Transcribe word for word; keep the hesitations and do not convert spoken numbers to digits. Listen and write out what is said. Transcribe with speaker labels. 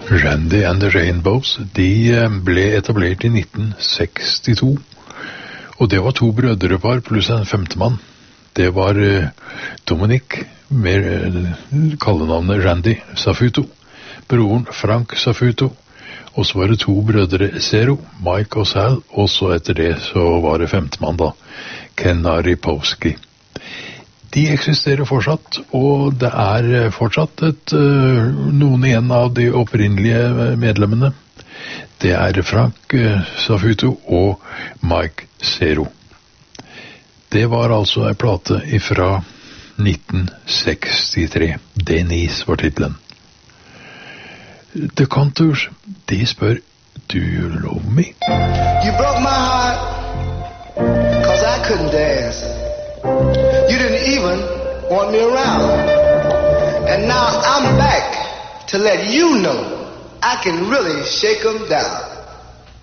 Speaker 1: Randy and the Rainbows, de ble etablert i nitten sekstito, og det var to brødrepar pluss en femtemann. Det var Dominic, med kallenavnet Randy Safuto, broren Frank Safuto, og så var det to brødre Zero, Mike og Sal, og så etter det så var det femtemann da, Ken Aripowski. De eksisterer fortsatt, og det er fortsatt et, noen igjen av de opprinnelige medlemmene. Det er Frank Safuto og Mike Zero. Det var altså en plate fra nitten sekstitre. Denise var titlen. The Contours, de spør, do you love me?
Speaker 2: You broke my heart, cause I couldn't dance. You didn't even want me around. And now I'm back to let you know I can really shake 'em down.